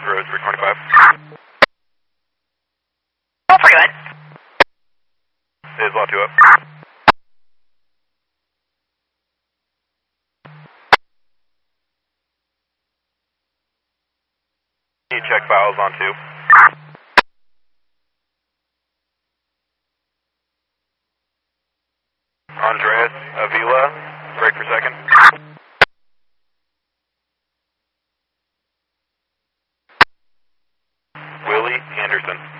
Road 325. All pretty good. Is Lot 2 up? Can you check files on 2? Andreas Avila, break for second. Willie Anderson.